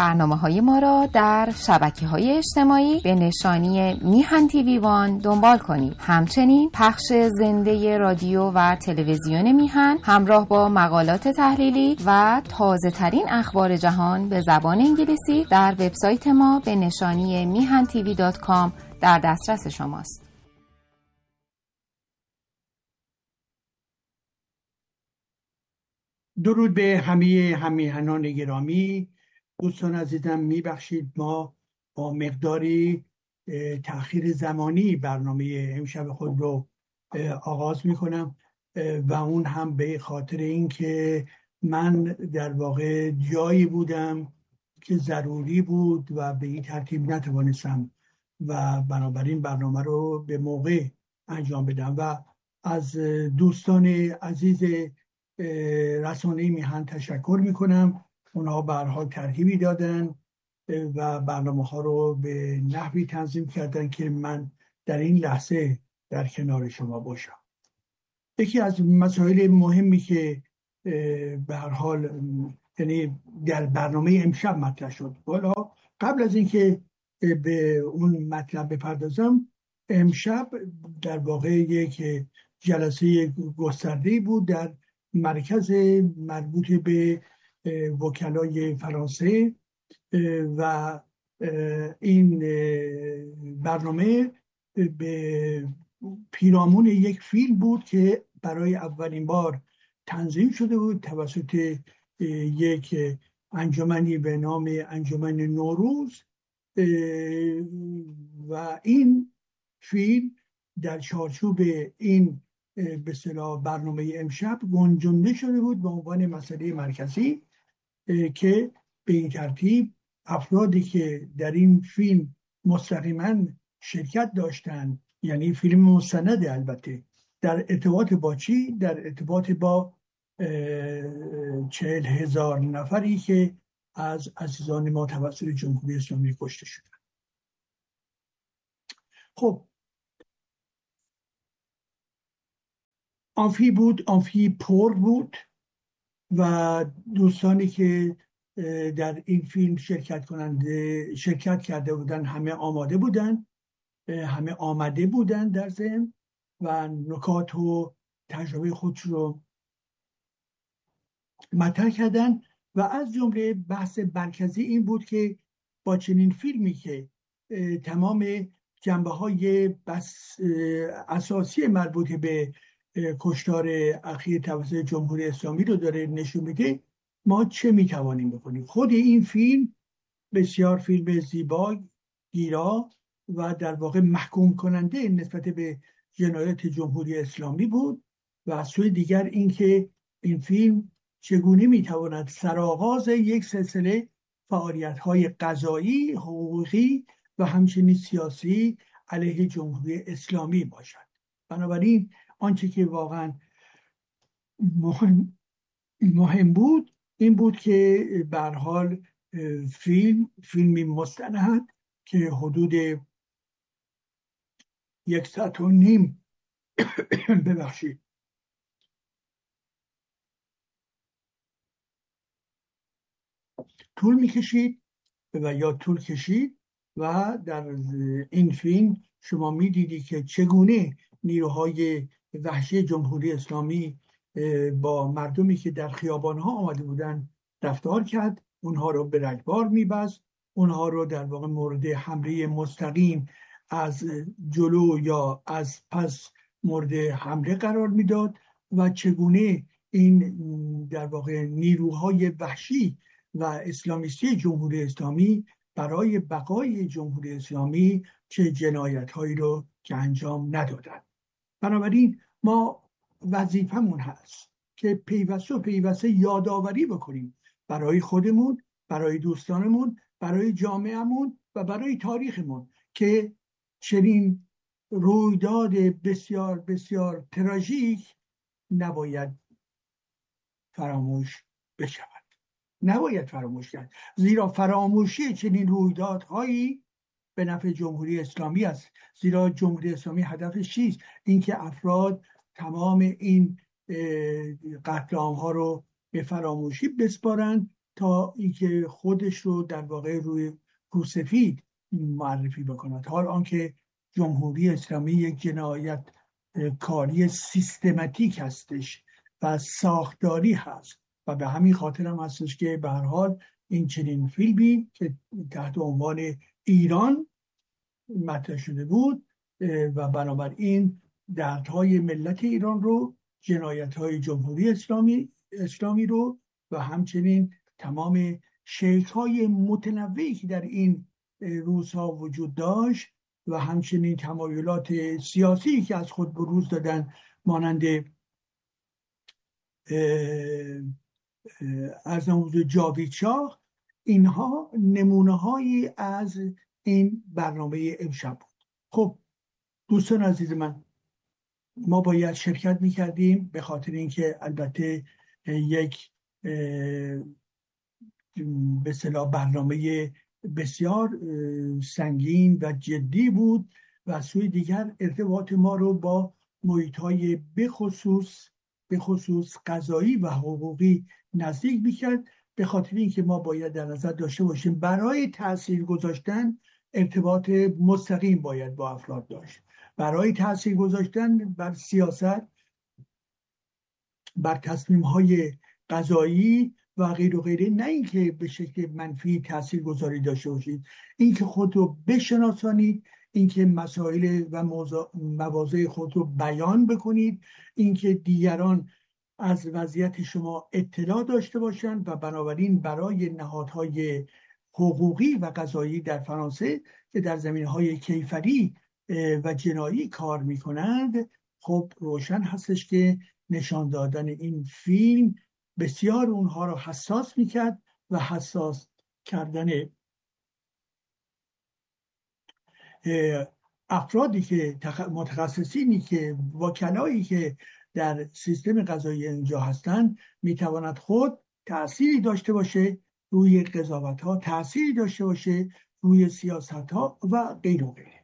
برنامه‌های ما را در شبکه‌های اجتماعی به نشانی میهن تیوی وان دنبال کنید. همچنین پخش زنده رادیو و تلویزیون میهن همراه با مقالات تحلیلی و تازه‌ترین اخبار جهان به زبان انگلیسی در وبسایت ما به نشانی mihantv.com در دسترس شماست. درود به همه همیهنان گرامی. دوستان عزیزم، میبخشید ما با مقداری تأخیر زمانی برنامه امشب خود رو آغاز میکنم و اون هم به خاطر اینکه من در واقع جایی بودم که ضروری بود و به این ترتیب نتوانستم و بنابراین برنامه رو به موقع انجام بدم و از دوستان عزیز رسانه میهن تشکر میکنم. اونها به هر حال ترتیبی دادن و برنامه ها رو به نحوی تنظیم کردن که من در این لحظه در کنار شما باشم. یکی از مسائل مهمی که به هر حال یعنی در برنامه امشب مطرح شد، والا قبل از اینکه به اون مطلب بپردازم، امشب در واقع یک جلسه گسترده‌ای بود در مرکز مربوط به وکلای فرانسه و این برنامه به پیرامون یک فیلم بود که برای اولین بار تنظیم شده بود توسط یک انجمنی به نام انجمن نوروز و این فیلم در چارچوب این به اصطلاح برنامه امشب گنجانده شده بود به عنوان مسئله مرکزی که به این ترتیب افرادی که در این فیلم مستقیما شرکت داشتن، یعنی فیلم مستند البته، در ارتباط با چی؟ در ارتباط با 40,000 نفری که از عزیزان ما توسط جمهوری اسلامی کشته شدن. خب آمفی بود، آمفی پر بود و دوستانی که در این فیلم شرکت کرده بودن همه آماده بودن، همه آمده بودن در ضمن و نکات و تجربه خودش رو مطرح کردن و از جمله بحث مرکزی این بود که با چنین فیلمی که تمام جنبه‌های بس اساسی مربوط به کشتار اخیر توسط جمهوری اسلامی رو داره نشون میده، ما چه میتوانیم بکنیم. خود این فیلم بسیار فیلم زیبا، گیرا و در واقع محکوم کننده نسبت به جنایات جمهوری اسلامی بود و از سوی دیگر اینکه این فیلم چگونه میتواند سرآغاز یک سلسله فعالیت‌های قضایی، حقوقی و همچنین سیاسی علیه جمهوری اسلامی باشد. بنابراین آنچه که واقعا مهم بود این بود که به هر حال فیلمی مستند که حدود 1.5 ساعت ببخشید طول کشید و در این فیلم شما میدیدی که چگونه نیروهای وحشی جمهوری اسلامی با مردمی که در خیابانها آمده بودن رفتار کرد، اونها رو به رگبار میبست، اونها رو در واقع مورد حمله مستقیم از جلو یا از پس مورد حمله قرار میداد و چگونه این در واقع نیروهای وحشی و اسلامیستی جمهوری اسلامی برای بقای جمهوری اسلامی چه جنایت‌هایی رو که انجام ندادند. بنابراین ما وظیفمون هست که پیوسته یادآوری بکنیم برای خودمون، برای دوستانمون، برای جامعهمون و برای تاریخمون که چنین رویداد بسیار بسیار تراژیک نباید فراموش بشود. نباید فراموش کرد، زیرا فراموشی چنین رویدادهایی به نفع جمهوری اسلامی است. زیرا جمهوری اسلامی هدفش چیست؟ اینکه افراد تمام این قتل عام‌ها رو به فراموشی بسپارند تا اینکه خودش رو در واقع رو سفید معرفی بکند. حال آنکه جمهوری اسلامی یک جنایت کاری سیستماتیک هستش و ساختاری هست و به همین خاطر هم هستش که به هر حال این چنین فیلمی که تحت عنوان ایران مطرح شده بود و بنابراین دردهای ملت ایران رو، جنایت‌های جمهوری اسلامی رو و همچنین تمام شیخ‌های متنوعی که در این روزها وجود داشت و همچنین تمایلات سیاسی که از خود بروز دادن، مانند از نموذج جاوید شاه. اینها نمونه هایی از این برنامه امشب بود. خب دوستان عزیز من، ما باید شرکت میکردیم به خاطر اینکه البته یک به اصطلاح برنامه بسیار سنگین و جدی بود و سوی دیگر ارتباط ما رو با محیط‌های به خصوص قضایی و حقوقی نزدیک میکرد، به خاطر اینکه ما باید در نظر داشته باشیم برای تأثیر گذاشتن ارتباط مستقیم باید با افراد داشت، برای تأثیر گذاشتن بر سیاست، بر تصمیم‌های قضایی و غیر و غیره، نه اینکه به شکل منفی تاثیرگذاری داشته باشید، اینکه خود رو بشناسانید، اینکه مسائل و مواضع خود رو بیان بکنید، اینکه دیگران از وضعیت شما اطلاع داشته باشند و بنابراین برای نهادهای حقوقی و قضایی در فرانسه که در زمینه‌های کیفری و جنایی کار می‌کنند، خب روشن هستش که نشان دادن این فیلم بسیار اونها رو حساس میکرد و حساس کردن افرادی که متخصصینی که وکلایی که در سیستم قضایی اینجا هستند میتواند خود تأثیری داشته باشه روی قضاوت ها، تأثیری داشته باشه روی سیاست ها و غیر و غیره.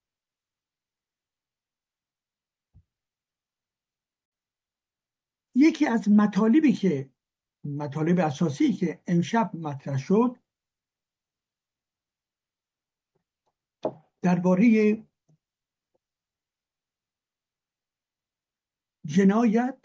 یکی از مطالب اساسی که امشب مطرح شد درباره جنایت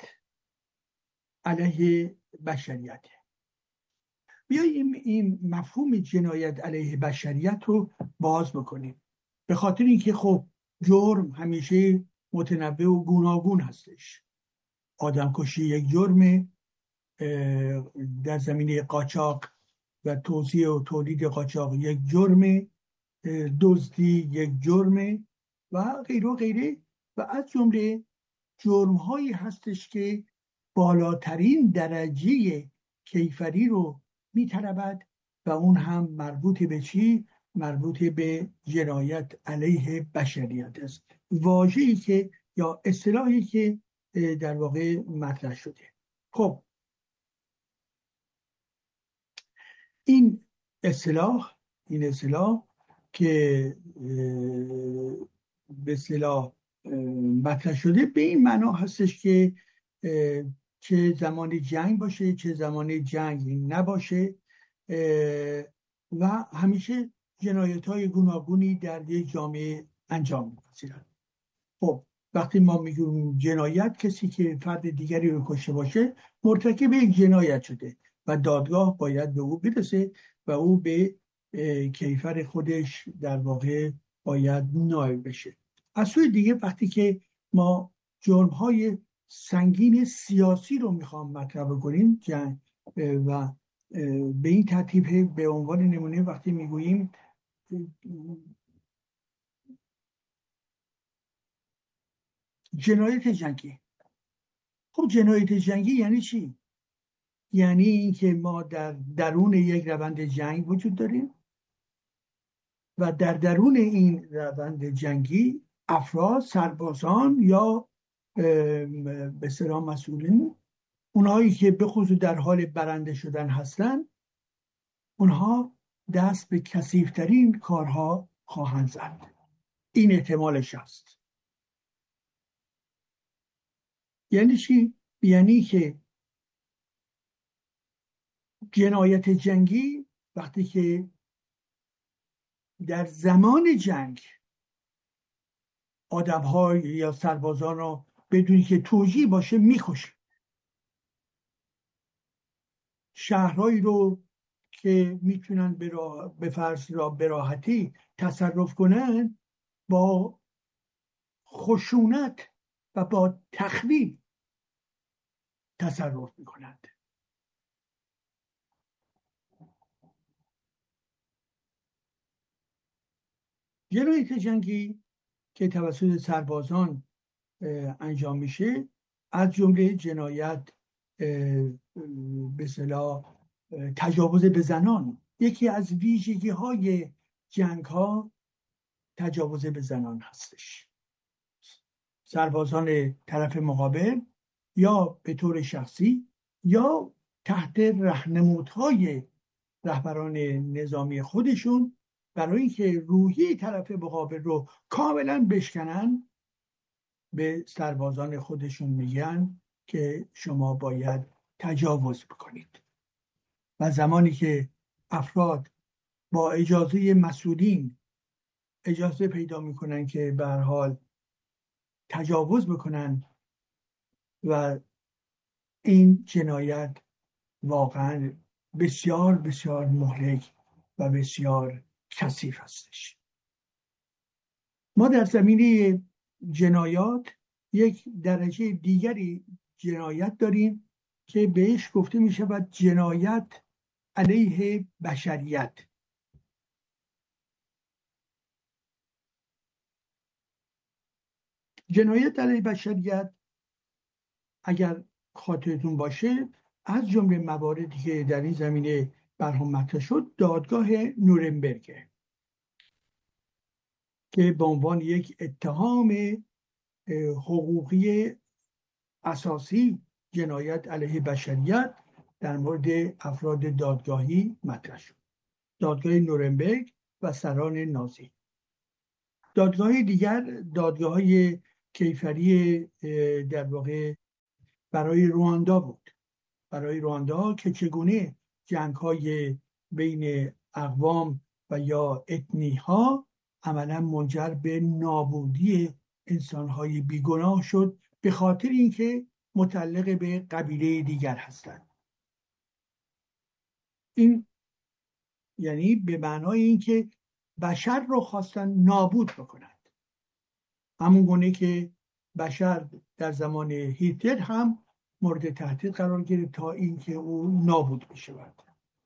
علیه بشریت. بیاییم این مفهوم جنایت علیه بشریت رو باز بکنیم، به خاطر اینکه خب جرم همیشه متنوع و گوناگون هستش. آدمکشی یک جرمه، در زمینه قاچاق و توزیع و تولید قاچاق یک جرمه، دزدی یک جرمه و غیره و غیره، و از جمله جرم هایی هستش که بالاترین درجه کیفری رو میطلبد و اون هم مربوط به چی؟ مربوط به جنایت علیه بشریت است، واژه‌ای که یا اصطلاحی که در واقع مطرح شده. خب این اصطلاح که به اصطلاح مطرح شده به این معنا هستش که چه زمان جنگ باشه چه زمان جنگ نباشه و همیشه جنایت‌های گوناگونی در یک جامعه انجام می‌پذیرند. خب وقتی ما میگیم جنایت، کسی که فرد دیگری رو کشته باشه مرتکب یک جنایت شده و دادگاه باید به او برسه و او به کیفر خودش در واقع باید نائل بشه. از سوی دیگه وقتی که ما جرم‌های سنگین سیاسی رو میخوام مطرح بکنیم و به این ترتیب به عنوان نمونه وقتی میگوییم جنایت جنگی، خب جنایت جنگی یعنی چی؟ یعنی اینکه ما در درون یک روند جنگ وجود داریم و در درون این روند جنگی افراد، سربازان یا به اصطلاح مسئولین، اونهایی که به خصوص در حال برنده شدن هستن، اونها دست به کثیف‌ترین کارها خواهند زد. این احتمالش هست. یعنی چی؟ یعنی که جنایت جنگی وقتی که در زمان جنگ آدم‌ها یا سربازان رو بدونی که توجیه باشه میکشه. شهرهایی رو که میتونن به فرض را به راحتی تصرف کنن با خشونت و با تخریب تصرف میکنند. جنایت جنگی که توسط سربازان انجام میشه، از جمله جنایت به اصطلاح تجاوز به زنان، یکی از ویژگی های جنگ ها تجاوز به زنان هستش. سربازان طرف مقابل یا به طور شخصی یا تحت راهنمودهای رهبران نظامی خودشون برای اینکه روحیه طرف مقابل رو کاملا بشکنن، به سربازان خودشون میگن که شما باید تجاوز بکنید. و زمانی که افراد با اجازه مسئولین اجازه پیدا میکنن که به هر حال تجاوز بکنن، و این جنایت واقعا بسیار بسیار مهلک و بسیار کثیف هستش. ما در زمینه جنایات یک درجه دیگری جنایت داریم که بهش گفته می شود جنایت علیه بشریت. جنایت علیه بشریت اگر خاطرتون باشه از جمله مواردی که در این زمینه برهم مطرح شد دادگاه نورنبرگ که به عنوان یک اتهام حقوقی اساسی جنایت علیه بشریت در مورد افراد دادگاهی مطرح شد. دادگاه نورنبرگ و سران نازی. دادگاه دیگر دادگاه‌های کیفری در واقع برای رواندا بود. برای رواندا که چگونه جنگ‌های بین اقوام و یا اتنی‌ها عملا منجر به نابودی انسان‌های بیگناه شد به خاطر اینکه متعلق به قبیله دیگر هستند. این یعنی به معنای اینکه بشر رو خواستن نابود بکنند، همون گونه که بشر در زمان هیتلر هم مورد تهدید قرار گرفت تا اینکه او نابود بشود.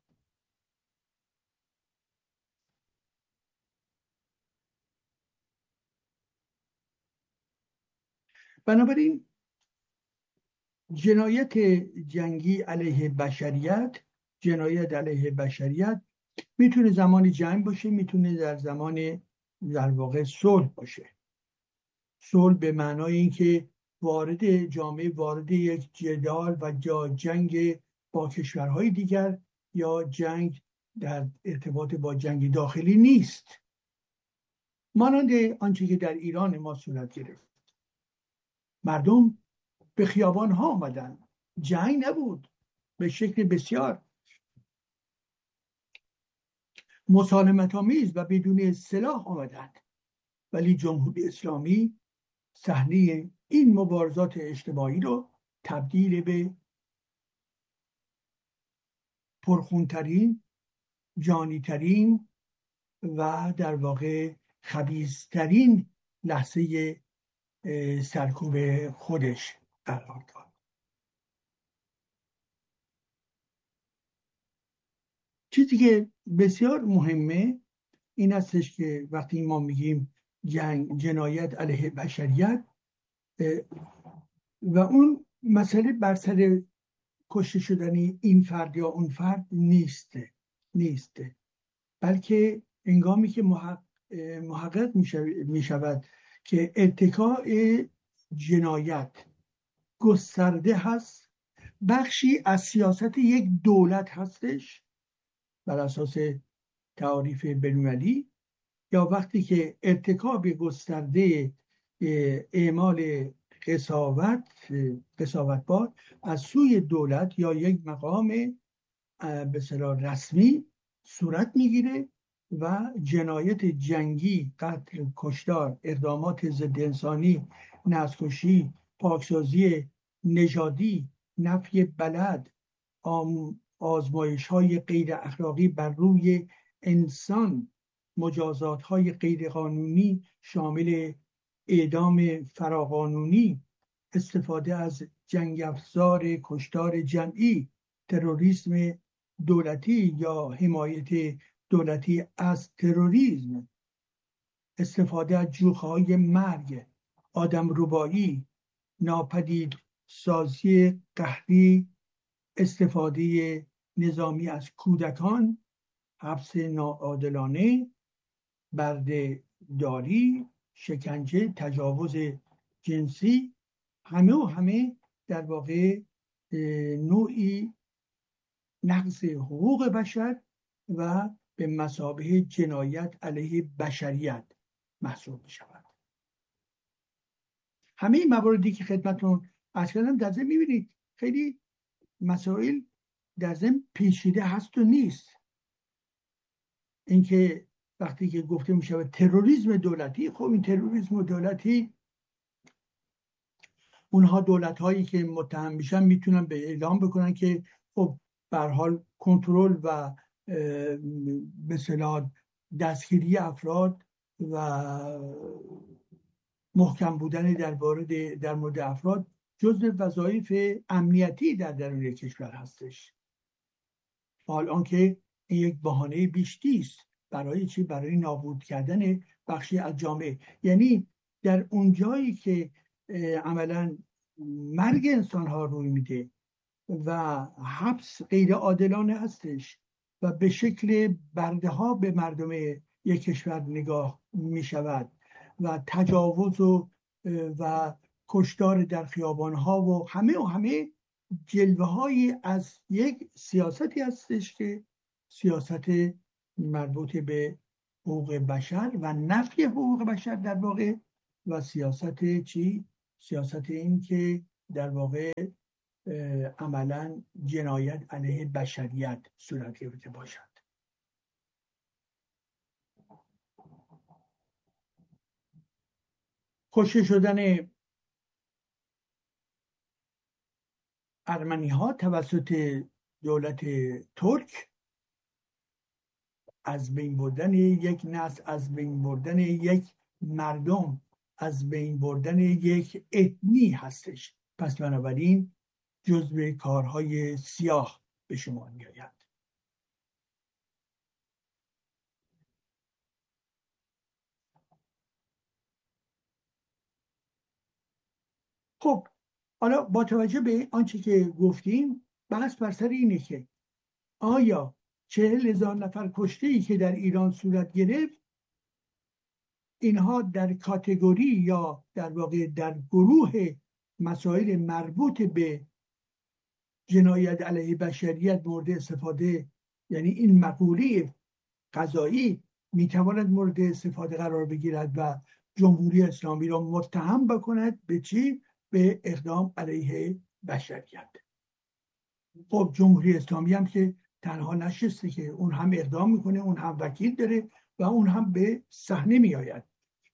بنابراین جنایت جنگی علیه بشریت، جنایت علیه بشریت میتونه زمان جنگ باشه، میتونه در زمان در واقع صلح باشه. صلح به معنای اینکه وارد جامعه، وارد یک جدال و یا جنگ با کشورهای دیگر یا جنگ در ارتباط با جنگ داخلی نیست، مانند آنچه که در ایران ما صورت گرفت. مردم به خیابان ها آمدن، جنگ نبود، به شکل بسیار مسالمت آمیز و بدون سلاح آمدند، ولی جمهوری اسلامی صحنه این مبارزات اجتماعی رو تبدیل به پرخونترین، جانیترین و در واقع خبیثترین لحظه سرکوب خودش قرار داد. چیزی که بسیار مهمه این هستش که وقتی ما میگیم جنایت علیه بشریت و اون مسئله بر سر کشته شدن این فرد یا اون فرد نیست، بلکه هنگامی که محقق می شود که ارتکاء جنایت گسترده هست، بخشی از سیاست یک دولت هستش بر اساس تعاریف بین‌المللی، یا وقتی که ارتکاب گسترده اعمال قساوتبار از سوی دولت یا یک مقام به اصطلاح رسمی صورت میگیره و جنایت جنگی، قتل، کشتار، اقدامات ضد انسانی، نسل‌کشی، پاکسازی نژادی، نفی بلد، آزمایش های غیر اخلاقی بر روی انسان، مجازات های غیر قانونی شامل اعدام فراقانونی، استفاده از جنگ افزار کشتار جمعی، تروریسم دولتی یا حمایت دولتی از تروریسم، استفاده از جوخه‌های مرگ، آدمربایی، ناپدید سازی قهری، استفاده نظامی از کودکان، حبس ناعادلانه، بردهداری، شکنجه، تجاوز جنسی، همه در واقع نوعی نقض حقوق بشر و به مثابه جنایت علیه بشریت محسوب می شود. همه این مواردی که خدمتتون عرض کردم در ضمن می‌بینید خیلی مسائل در ضمن پیچیده هست و نیست. اینکه وقتی که گفته می شود تروریسم دولتی، خب این تروریسم دولتی اونها دولت هایی که متهم میشن میتونن به اعلام بکنن که خب به هر حال کنترل و به اصطلاح دستگیری افراد و محکم بودن در مورد افراد جزء وظایف امنیتی در درون کشور هستش. حال آنکه این یک بهانه بیشتی است برای چی؟ برای نابود کردن بخشی از جامعه. یعنی در اون جایی که عملا مرگ انسان ها روی میده و حبس غیر عادلانه هستش و به شکل برده ها به مردم یک کشور نگاه می شود و تجاوز و کشتار در خیابان ها و همه جلوه هایی از یک سیاستی هستش که سیاست مربوط به حقوق بشر و نفی حقوق بشر در واقع و سیاست چی؟ سیاست این که در واقع عملا جنایت علیه بشریت صورت گرفته باشد. کشته شدن ارمنی ها توسط دولت ترک، از بین بردن یک نسل، از بین بردن یک مردم، از بین بردن یک اتنی هستش. پس بنابراین جزو کارهای سیاه به شما می آید. خب حالا با توجه به آنچه که گفتیم بحث بر سر اینه که آیا 40,000 نفر کشته‌ای که در ایران صورت گرفت اینها در کاتگوری یا در واقع در گروه مسائل مربوط به جنایت علیه بشریت مورد استفاده، یعنی این مقوله قضایی میتواند مورد استفاده قرار بگیرد و جمهوری اسلامی را متهم بکند به چی؟ به اقدام علیه بشریت. خب جمهوری اسلامی هم که تنها نشسته که اون هم اقدام میکنه، اون هم وکیل داره و اون هم به صحنه میآید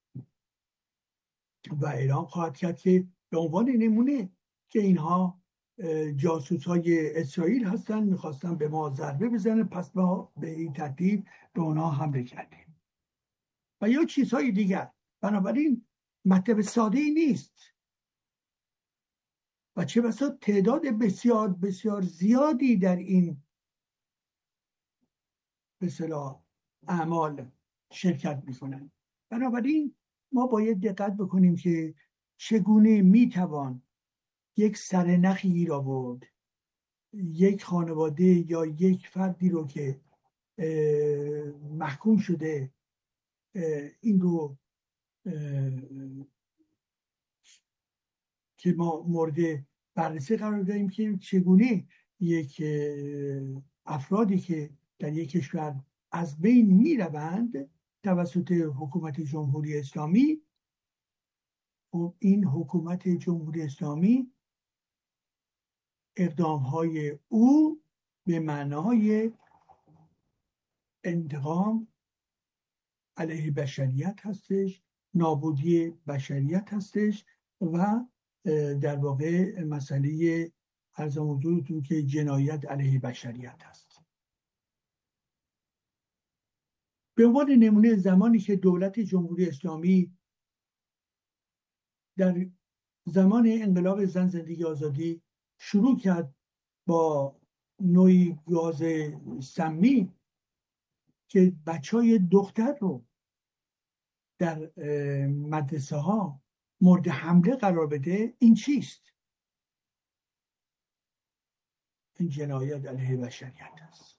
و اعلام خواهد کرد که به عنوان نمونه که اینها جاسوس های اسرائیل هستن، میخواستن به ما ضربه بزنن، پس ما به این ترتیب به اونها حمله کردیم و یا چیزهای دیگر. بنابراین مطلب ساده ای نیست و چه بسا تعداد بسیار بسیار زیادی در این به اصطلاح اعمال شرکت میکنن. بنابراین ما باید دقت بکنیم که چگونه میتوان یک سرنخی گیر آورد، یک خانواده یا یک فردی رو که محکوم شده این رو که ما مورد بررسی قرار داریم که چگونه یک افرادی که در یک کشور از بین می روند توسط حکومت جمهوری اسلامی، و این حکومت جمهوری اسلامی اقدامهای او به معنای انتقام علیه بشریت هستش، نابودی بشریت هستش و در واقع مسئله عرض حضورتون که جنایت علیه بشریت هست. به عنوان نمونه، زمانی که دولت جمهوری اسلامی در زمان انقلاب زن زندگی آزادی شروع کرد با نوعی گاز سمی که بچهای دختر رو در مدرسه ها مورد حمله قرار بده، این چیست؟ این جنایت علیه بشریت است.